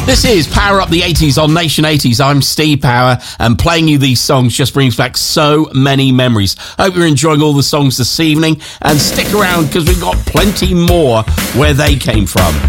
This is Power Up the 80s on Nation 80s. I'm Steve Power, and playing you these songs just brings back so many memories. Hope you're enjoying all the songs this evening, and stick around because we've got plenty more where they came from.